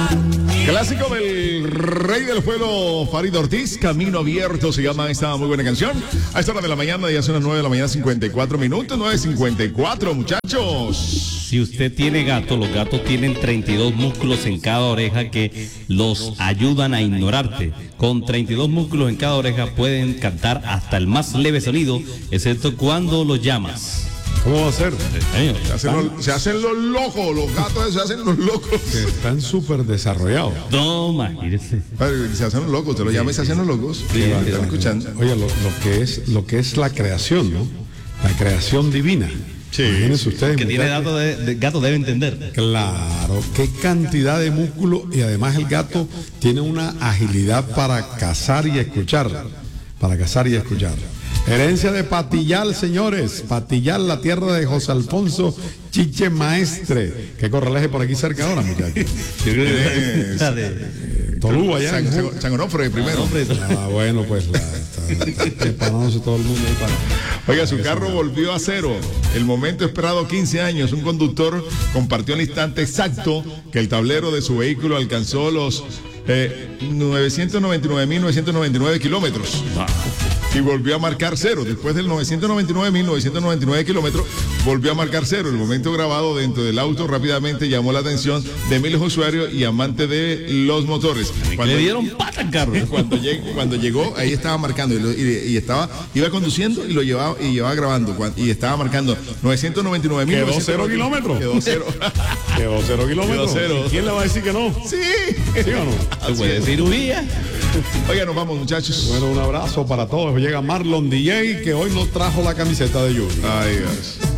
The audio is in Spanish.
Clásico del rey del pueblo, Farid Ortiz, Camino Abierto se llama esta muy buena canción. A esta hora de la mañana, ya son las 9 de la mañana, 54 minutos, 9:54, muchachos. Si usted tiene gato, los gatos tienen 32 músculos en cada oreja que los ayudan a ignorarte. Con 32 músculos en cada oreja pueden cantar hasta el más leve sonido, excepto cuando los llamas. ¿Cómo va a ser? Se hacen los locos, los gatos se hacen los locos. Que están súper desarrollados. Toma, imagínese. Se hacen los locos, te lo llamas y se hacen los locos. Sí, están escuchando. Oye, lo que es la creación, ¿no? La creación divina. Sí. Imagínense ustedes. Que tiene gato debe entender. Claro, qué cantidad de músculo, y además el gato tiene una agilidad para cazar y escuchar. Herencia de Patillal, señores. Patillal, la tierra de José Alfonso Chiche Maestre. ¿Qué correlaje por aquí cerca ahora, muchachos? Tolú, allá. San Onofre primero. Bueno, pues está preparándose todo el mundo ahí para... Oiga, su carro volvió a cero. El momento esperado, 15 años. Un conductor compartió el instante exacto que el tablero de su vehículo alcanzó los 999.999 kilómetros. Y volvió a marcar cero. Después del 999.999 kilómetros, volvió a marcar cero. El momento grabado dentro del auto rápidamente llamó la atención de miles de usuarios y amantes de los motores. Le dieron pata al carro. Cuando llegó, ahí estaba marcando y iba conduciendo y lo llevaba grabando. Y estaba marcando 999.000. Quedó 0 kilómetros. Quedó 0. Quedó 0 kilómetros. Quedó 0. ¿Quién le va a decir que no? Sí. ¿Sí o no? Puede cirugía. Oiga, nos vamos, muchachos. Bueno, un abrazo para todos. Llega Marlon DJ, que hoy nos trajo la camiseta de Junior. Ay, Dios.